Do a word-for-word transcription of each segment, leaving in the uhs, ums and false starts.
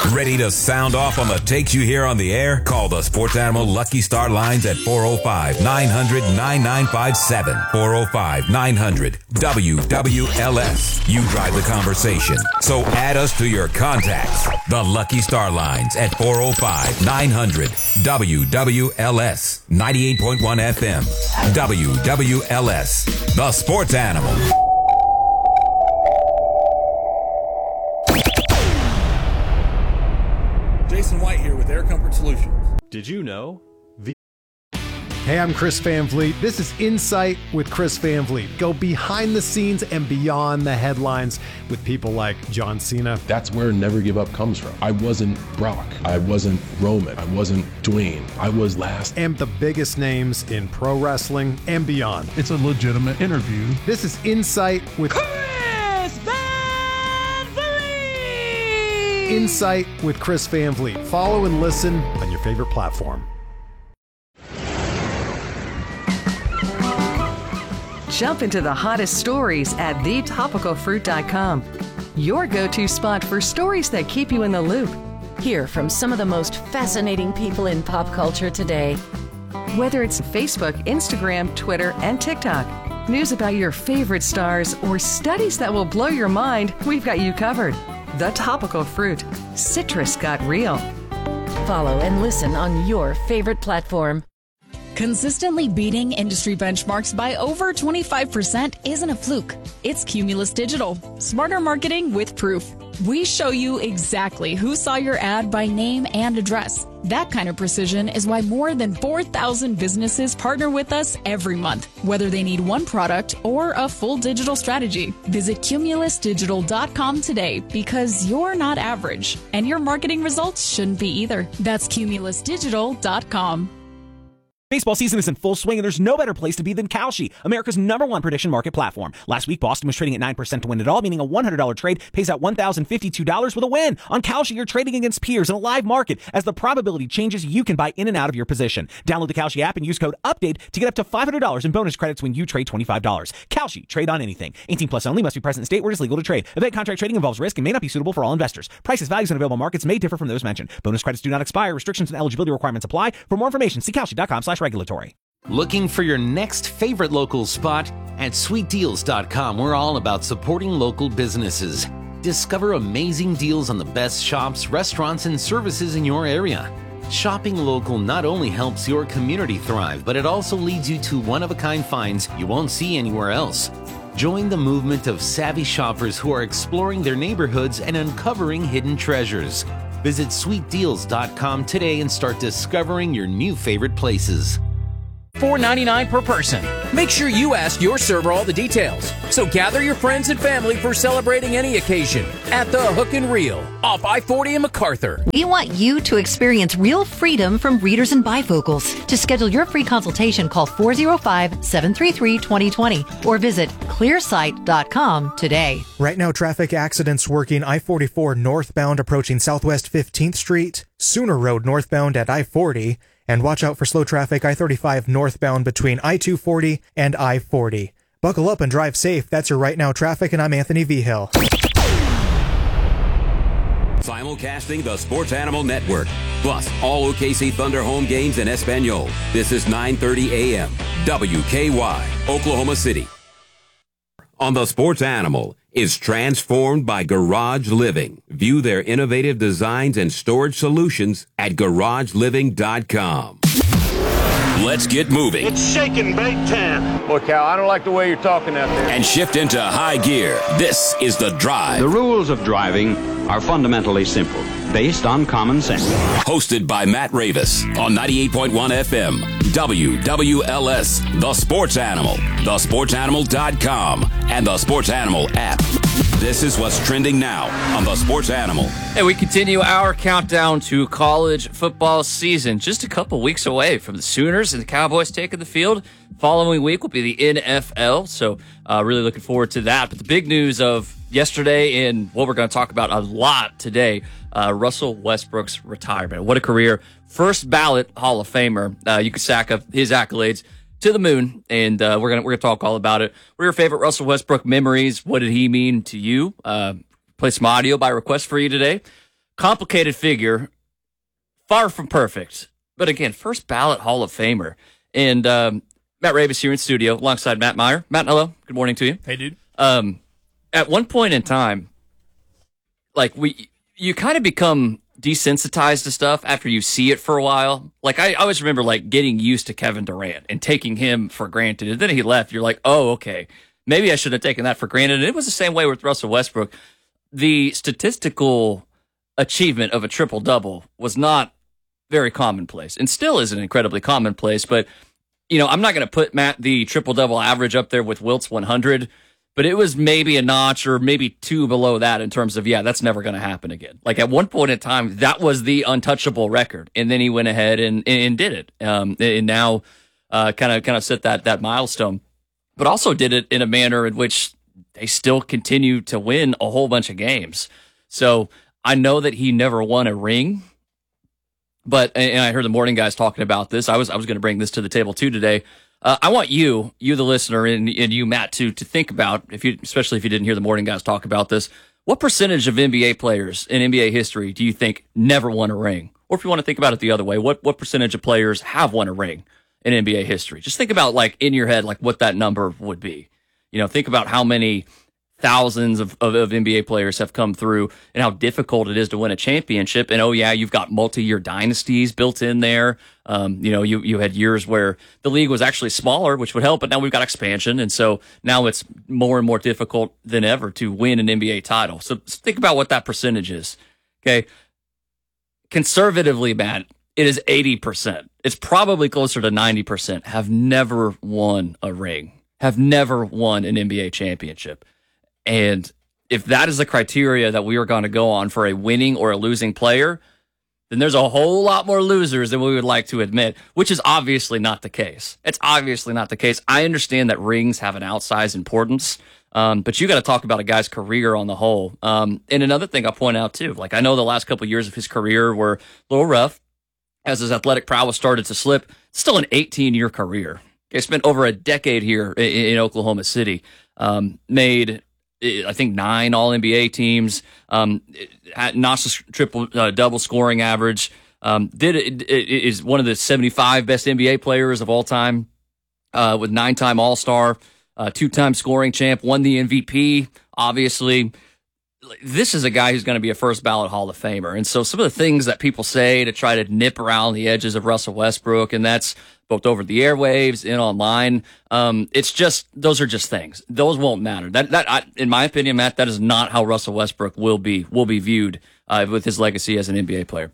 Ready to sound off on the takes you hear on the air? Call the Sports Animal Lucky Star lines at four oh five, nine hundred, nine nine five seven. four oh five, nine hundred, W W L S. You drive the conversation. So add us to your contacts. The Lucky Star lines at four oh five, nine hundred, W W L S. ninety-eight point one F M. W W L S. The Sports Animal. Jason White here with Air Comfort Solutions. Did you know? V- Hey, I'm Chris Van Vliet. This is Insight with Chris Van Vliet. Go behind the scenes and beyond the headlines with people like John Cena. That's where Never Give Up comes from. I wasn't Brock. I wasn't Roman. I wasn't Dwayne. I was last. And the biggest names in pro wrestling and beyond. It's a legitimate interview. This is Insight with Chris Van Vliet. Insight with Chris Van Vliet. Follow and listen on your favorite platform. Jump into the hottest stories at the topical fruit dot com. Your go-to spot for stories that keep you in the loop. Hear from some of the most fascinating people in pop culture today. Whether it's Facebook, Instagram, Twitter, and TikTok, news about your favorite stars, or studies that will blow your mind, we've got you covered. The Topical Fruit. Citrus got real. Follow and listen on your favorite platform. Consistently beating industry benchmarks by over twenty-five percent isn't a fluke. It's Cumulus Digital. Smarter marketing with proof. We show you exactly who saw your ad by name and address. That kind of precision is why more than four thousand businesses partner with us every month, whether they need one product or a full digital strategy. Visit cumulus digital dot com today because you're not average, and your marketing results shouldn't be either. That's cumulus digital dot com. Baseball season is in full swing, and there's no better place to be than Kalshi, America's number one prediction market platform. Last week, Boston was trading at nine percent to win it all, meaning a one hundred dollars trade pays out one thousand fifty-two dollars with a win. On Kalshi, you're trading against peers in a live market. As the probability changes, you can buy in and out of your position. Download the Kalshi app and use code UPDATE to get up to five hundred dollars in bonus credits when you trade twenty-five dollars. Kalshi, trade on anything. eighteen plus only, must be present in state where it is legal to trade. Event contract trading involves risk and may not be suitable for all investors. Prices, values, and available markets may differ from those mentioned. Bonus credits do not expire. Restrictions and eligibility requirements apply. For more information, see kalshi dot com slash regulatory. Looking for your next favorite local spot? At sweet deals dot com, we're all about supporting local businesses. Discover amazing deals on the best shops, restaurants, and services in your area. Shopping local not only helps your community thrive, but it also leads you to one-of-a-kind finds you won't see anywhere else. Join the movement of savvy shoppers who are exploring their neighborhoods and uncovering hidden treasures. Visit sweet deals dot com today and start discovering your new favorite places. four ninety-nine per person. Make sure you ask your server all the details. So gather your friends and family for celebrating any occasion at the Hook and Reel off I forty in MacArthur. We want you to experience real freedom from readers and bifocals. To schedule your free consultation, call four oh five, seven three three, two oh two oh or visit clear sight dot com today. Right now, traffic accidents working I forty-four northbound approaching Southwest fifteenth Street, Sooner Road northbound at I forty, and watch out for slow traffic I thirty-five northbound between I two forty and I forty. Buckle up and drive safe. That's your Right Now traffic, and I'm Anthony Vigil. Simulcasting the Sports Animal Network. Plus, all O K C Thunder home games in Espanol. This is nine thirty a.m. W K Y, Oklahoma City. On the Sports Animal is transformed by Garage Living. View their innovative designs and storage solutions at garage living dot com. Let's get moving. It's shaking Big Ten. Boy, Cal, I don't like the way you're talking out there. And shift into high gear. This is The Drive. The rules of driving are fundamentally simple, based on common sense. Hosted by Matt Ravis on ninety-eight point one F M, W W L S, The Sports Animal, the sports animal dot com, and the Sports Animal app. This is what's trending now on The Sports Animal. And we continue our countdown to college football season. Just a couple weeks away from the Sooners and the Cowboys taking the field. Following week will be the N F L, so uh, really looking forward to that. But the big news of yesterday and what we're going to talk about a lot today, uh, Russell Westbrook's retirement. What a career. First ballot Hall of Famer. Uh, you can stack up his accolades to the moon, and uh, we're gonna we're gonna talk all about it. What are your favorite Russell Westbrook memories? What did he mean to you? Uh, play some audio by request for you today. complicated figure, far from perfect. But again, first ballot Hall of Famer. And um, Matt Ravis here in studio alongside Matt Meyer. Matt, hello. Good morning to you. Hey, dude. Um, at one point in time, like we, you kind of become desensitized to stuff after you see it for a while. Like I, I always remember like getting used to Kevin Durant and taking him for granted. And then he left. You're like, oh, okay. Maybe I should have taken that for granted. And it was the same way with Russell Westbrook. The statistical achievement of a triple-double was not very commonplace and still isn't incredibly commonplace. But, you know, I'm not going to put, Matt, the triple-double average up there with Wilt's one hundred, but it was maybe a notch or maybe two below that in terms of, yeah, that's never going to happen again. Like at one point in time, that was the untouchable record. And then he went ahead and, and did it. Um, and now uh, kind of kind of set that that milestone, but also did it in a manner in which they still continue to win a whole bunch of games. So I know that he never won a ring, but, and I heard the morning guys talking about this. I was I was going to bring this to the table too today. Uh, I want you, you the listener, and, and you, Matt, to to think about, if you, especially if you didn't hear the morning guys talk about this, what percentage of N B A players in N B A history do you think never won a ring? Or if you want to think about it the other way, what what percentage of players have won a ring in N B A history? Just think about, like, in your head, like, what that number would be. You know, think about how many thousands of, of, of N B A players have come through and how difficult it is to win a championship. And, oh, yeah, you've got multi-year dynasties built in there. Um, you know, you, you had years where the league was actually smaller, which would help, but now we've got expansion. And so now it's more and more difficult than ever to win an N B A title. So think about what that percentage is, okay? Conservatively, Matt, it is eighty percent. It's probably closer to ninety percent have never won a ring, have never won an N B A championship. And if that is the criteria that we are going to go on for a winning or a losing player, then there's a whole lot more losers than we would like to admit, which is obviously not the case. It's obviously not the case. I understand that rings have an outsized importance, um, but you got to talk about a guy's career on the whole. Um, and another thing I'll point out, too, like I know the last couple of years of his career were a little rough as his athletic prowess started to slip. Still an eighteen-year career. He spent over a decade here in, in Oklahoma City, um, made I think nine All N B A teams, um, notched a triple uh, double scoring average. Um, did it, it is one of the seventy-five best N B A players of all time, uh, with nine-time All-Star, uh, two-time scoring champ, won the M V P. Obviously, this is a guy who's going to be a first ballot Hall of Famer. And so some of the things that people say to try to nip around the edges of Russell Westbrook, and that's both over the airwaves and online. Um, it's just, those are just things. Those won't matter. That, that, I, in my opinion, Matt, that is not how Russell Westbrook will be, will be viewed, uh, with his legacy as an N B A player.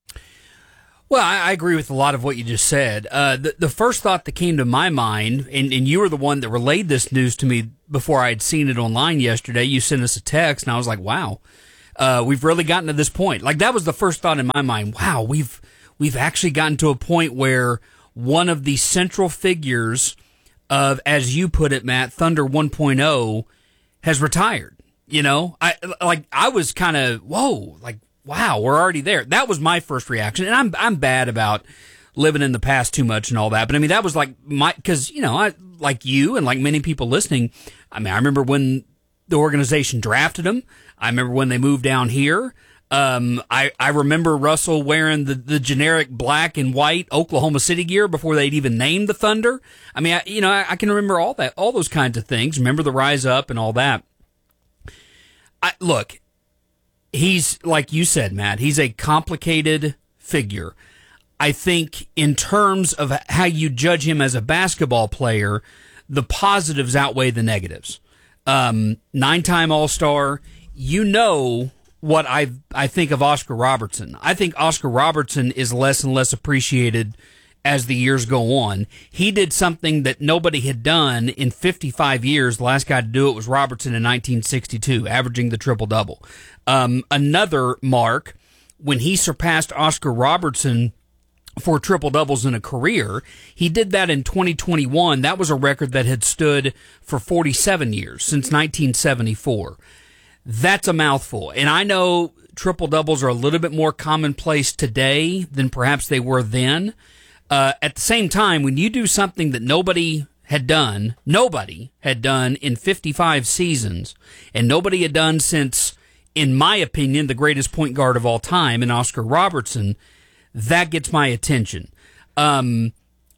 Well, I, I agree with a lot of what you just said. Uh, the, the first thought that came to my mind, and, and you were the one that relayed this news to me before I had seen it online yesterday. You sent us a text, and I was like, wow, uh, we've really gotten to this point. Like, that was the first thought in my mind. Wow, we've we've actually gotten to a point where one of the central figures of, as you put it, Matt, Thunder one point oh has retired. You know, I like I was kind of, whoa, like, wow, we're already there. That was my first reaction. And I'm I'm bad about living in the past too much and all that. But I mean, that was like my, because, you know, I like you and like many people listening, I mean, I remember when the organization drafted him. I remember when they moved down here. Um, I, I remember Russell wearing the, the generic black and white Oklahoma City gear before they'd even named the Thunder. I mean, I, you know, I, I can remember all that, all those kinds of things. Remember the Rise Up and all that. I, look, he's, like you said, Matt, he's a complicated figure. I think in terms of how you judge him as a basketball player, the positives outweigh the negatives. Um, nine-time All-Star, you know what I I think of Oscar Robertson. I think Oscar Robertson is less and less appreciated as the years go on. He did something that nobody had done in fifty-five years. The last guy to do it was Robertson in nineteen sixty-two, averaging the triple-double. Um, another mark, when he surpassed Oscar Robertson for triple-doubles in a career, he did that in twenty twenty-one. That was a record that had stood for forty-seven years, since nineteen seventy-four. That's a mouthful. And I know triple-doubles are a little bit more commonplace today than perhaps they were then. Uh, at the same time, when you do something that nobody had done, nobody had done in fifty-five seasons, and nobody had done since in my opinion, the greatest point guard of all time in Oscar Robertson, that gets my attention. Um,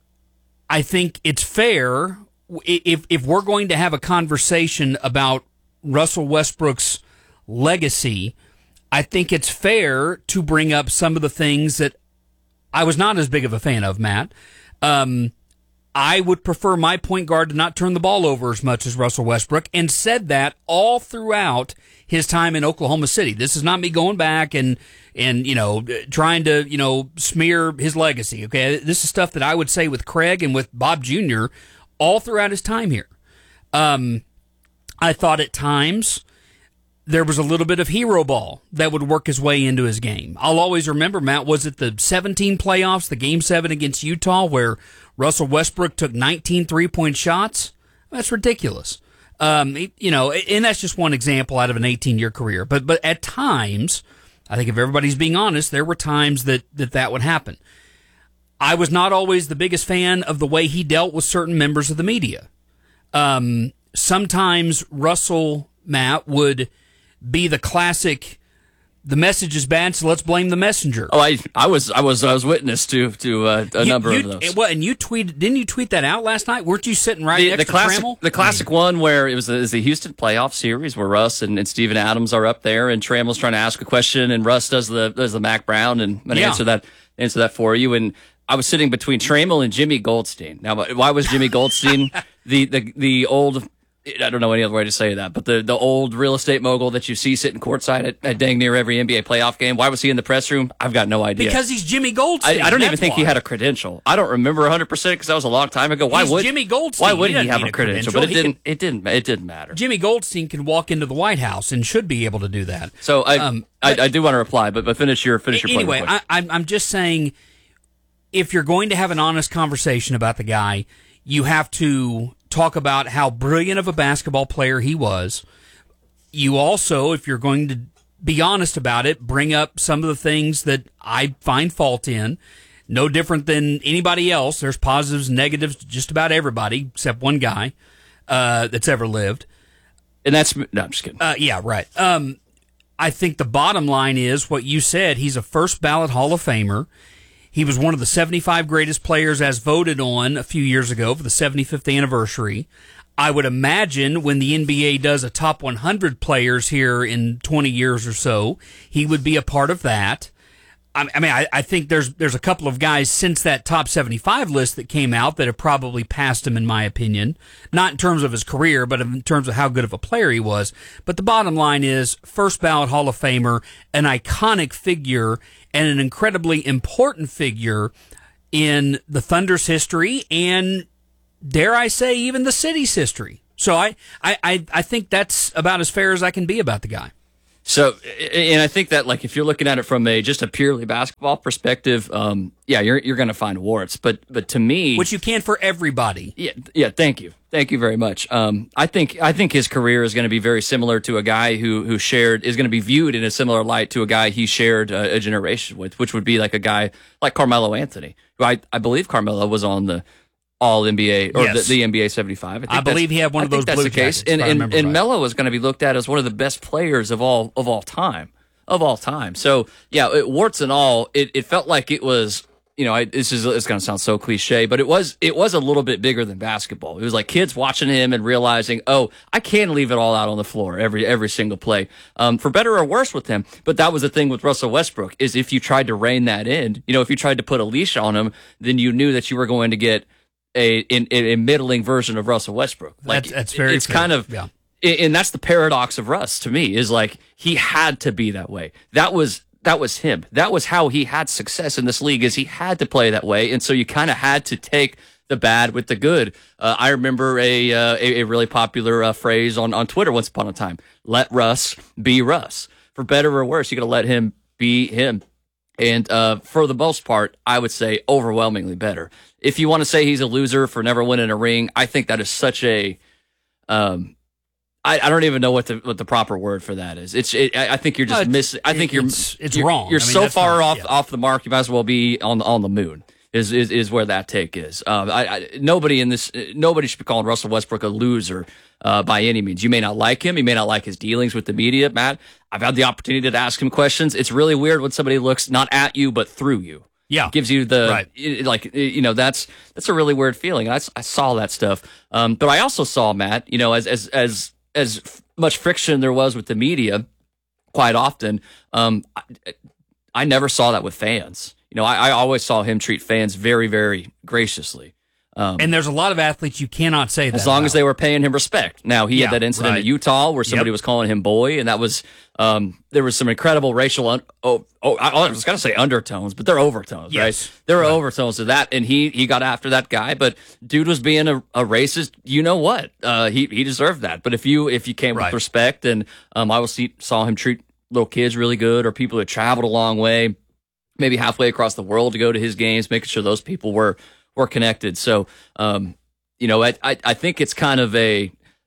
I think it's fair if if we're going to have a conversation about Russell Westbrook's legacy, I think it's fair to bring up some of the things that I was not as big of a fan of, Matt. Um, I would prefer my point guard to not turn the ball over as much as Russell Westbrook, and said that all throughout his time in Oklahoma City. This is not me going back and, and you know, trying to, you know, smear his legacy, okay? This is stuff that I would say with Craig and with Bob Junior all throughout his time here. Um, I thought at times there was a little bit of hero ball that would work his way into his game. I'll always remember, Matt, was it the seventeen playoffs, the game seven against Utah, where Russell Westbrook took nineteen three-point shots? That's ridiculous. Um, you know, and that's just one example out of an eighteen-year career. But but at times, I think if everybody's being honest, there were times that that, that would happen. I was not always the biggest fan of the way he dealt with certain members of the media. Um, sometimes Russell, Matt, would be the classic, the message is bad, so let's blame the messenger. Oh, I, I was, I was, I was witness to to uh, a you, number you, of those. Well, and you tweeted, didn't you tweet that out last night? Weren't you sitting right the, next the to classic, Trammell? The classic one where it was the, it was the Houston playoff series where Russ and, and Steven Adams are up there, and Trammell's trying to ask a question, and Russ does the does the Mac Brown and, and Yeah. answer that answer that for you. And I was sitting between Trammell and Jimmy Goldstein. Now, why was Jimmy Goldstein the the the old? I don't know any other way to say that, but the, the old real estate mogul that you see sitting courtside at, at dang near every N B A playoff game. Why was he in the press room? I've got no idea. Because he's Jimmy Goldstein. I, I don't even that's think why. he had a credential. I don't remember one hundred percent because that was a long time ago. Why He's would Jimmy Goldstein. Why would He he, doesn't have need a a credential? credential. But it He didn't. can- It didn't. It didn't matter. Jimmy Goldstein can walk into the White House and should be able to do that. So I Um, I, I do want to reply, but but finish your finish your point. Anyway, I, I'm I'm just saying, if you're going to have an honest conversation about the guy, you have to talk about how brilliant of a basketball player he was. You also, if you're going to be honest about it, bring up some of the things that I find fault in. No different than anybody else. There's positives and negatives to just about everybody, except one guy uh, that's ever lived. And that's no, I'm just kidding. Uh, yeah, right. Um, I think the bottom line is what you said. He's a first ballot Hall of Famer. He was one of the seventy-five greatest players as voted on a few years ago for the seventy-fifth anniversary. I would imagine when the N B A does a top one hundred players here in twenty years or so, he would be a part of that. I I mean, I, I think there's there's a couple of guys since that top seventy-five list that came out that have probably passed him, in my opinion. Not in terms of his career, but in terms of how good of a player he was. But the bottom line is, first ballot Hall of Famer, an iconic figure, and an incredibly important figure in the Thunder's history and, dare I say, even the city's history. So I, I, I, I think that's about as fair as I can be about the guy. So, and I think that, like, if you're looking at it from a just a purely basketball perspective, um, yeah, you're you're going to find warts. But but to me, which you can for everybody. Yeah, yeah. Thank you, thank you very much. Um, I think I think his career is going to be very similar to a guy who who shared is going to be viewed in a similar light to a guy he shared a, a generation with, which would be like a guy like Carmelo Anthony, who I I believe Carmelo was on the All N B A or Yes. the, the N B A seventy-five. I, think I believe he had one I of those think that's blue the case. jackets, if And I and, remember and right. Melo is going to be looked at as one of the best players of all of all time, of all time. So yeah, it, warts and all, it, it felt like it was. You know, I, this is it's going to sound so cliche, but it was it was a little bit bigger than basketball. It was like kids watching him and realizing, oh, I can leave it all out on the floor every every single play, um, for better or worse with him. But that was the thing with Russell Westbrook is if you tried to rein that in, you know, if you tried to put a leash on him, then you knew that you were going to get a in, a middling version of Russell Westbrook. Like That's- that's very it's true. kind of Yeah. and that's the paradox of Russ to me is like he had to be that way. That was that was him. That was how he had success in this league is he had to play that way. And so you kind of had to take the bad with the good. Uh, I remember a, uh, a a really popular uh, phrase on, on Twitter once upon a time. Let Russ be Russ. For better or worse, you got to let him be him. And uh, for the most part, I would say overwhelmingly better. If you want to say he's a loser for never winning a ring, I think that is such a um, I, I don't even know what the what the proper word for that is. It's it, I I think you're just Uh, missing. I think it- you're it's- it's you're, wrong. You're I mean, so that's far not- off yeah. off the mark. You might as well be on on the moon. is is, is where that take is. Um, I, I, nobody in this, nobody should be calling Russell Westbrook a loser uh, by any means. You may not like him. You may not like his dealings with the media, Matt. I've had the opportunity to ask him questions. It's really weird when somebody looks not at you, but through you. Yeah. Gives you the, right. it, like, you know, that's that's a really weird feeling. I, I saw that stuff. Um, but I also saw, Matt, you know, as as as as much friction there was with the media quite often, um, I, I never saw that with fans. You know, I, I always saw him treat fans very, very graciously. Um, and there's a lot of athletes you cannot say that as long about. as they were paying him respect. Now he Yeah, had that incident right. in Utah where somebody Yep. was calling him boy, and that was um, there was some incredible racial. Un- oh, oh, I was going to say undertones, but they're overtones, Yes. right? There were overtones to that, and he he got after that guy. But dude was being a, a racist. You know what? Uh, he he deserved that. But if you if you came Right. with respect, and um, I was see, saw him treat little kids really good, or people that traveled a long way, maybe halfway across the world to go to his games, making sure those people were were connected. So, um, you know, I, I I think it's kind of a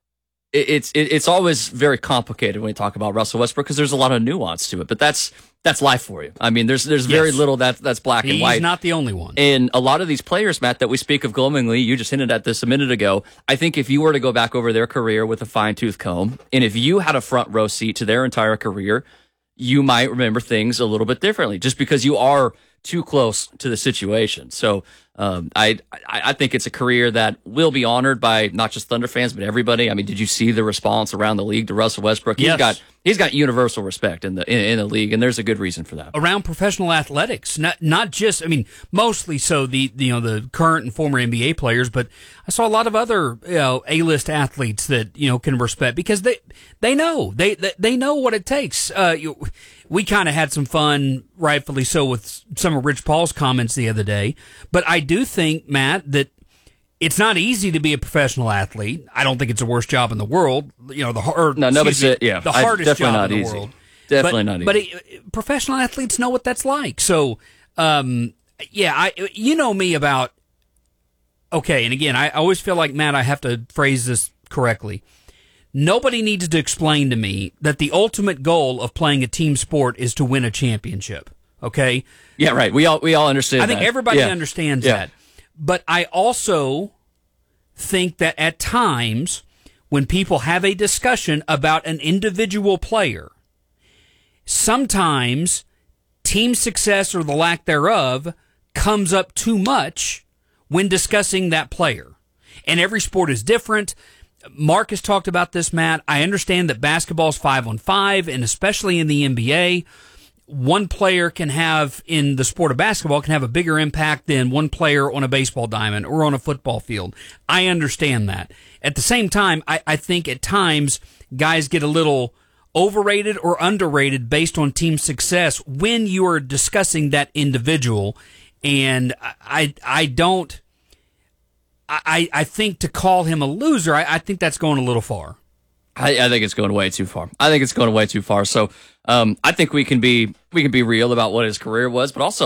it, it's it, it's always very complicated when we talk about Russell Westbrook because there's a lot of nuance to it. But that's that's life for you. I mean, there's there's very Yes. little that that's black He's and white. not the only one. And a lot of these players, Matt, that we speak of glowingly, you just hinted at this a minute ago. I think if you were to go back over their career with a fine tooth comb, and if you had a front row seat to their entire career, you might remember things a little bit differently just because you are too close to the situation. So um, I, I I think it's a career that will be honored by not just Thunder fans, but everybody. I mean, did you see the response around the league to Russell Westbrook? He's Yes. got he's got universal respect in the in, in the league, and there's a good reason for that. Around professional athletics, not not just, I mean, mostly so the, the you know the current and former N B A players, but I saw a lot of other you know A-list athletes that you know can respect because they they know they they, they know what it takes. Uh, you, we kind of had some fun, rightfully so, with some of Rich Paul's comments the other day, but I do think, Matt, that it's not easy to be a professional athlete. I don't think it's the worst job in the world. You know, the hard, No, nobody excuse me, said- yeah, the I- hardest definitely job not in the easy. world. Definitely but, not easy. But it, professional athletes know what that's like. So, um, yeah, I you know me about okay, and again, I always feel like, Matt, I have to phrase this correctly. Nobody needs to explain to me that the ultimate goal of playing a team sport is to win a championship. Okay? Yeah, right. We all we all understand. I think that. everybody Yeah. understands Yeah. that. But I also think that at times when people have a discussion about an individual player, sometimes team success or the lack thereof comes up too much when discussing that player. And every sport is different. Mark has talked about this, Matt. I understand that basketball's five on five, and especially in the N B A, one player can have, in the sport of basketball, can have a bigger impact than one player on a baseball diamond or on a football field. I understand that. At the same time, I, I think at times guys get a little overrated or underrated based on team success when you are discussing that individual. And I, I don't, I, I think to call him a loser, I, I think that's going a little far. I, I think it's going way too far. I think it's going way too far. So um, I think we can be we can be real about what his career was, but also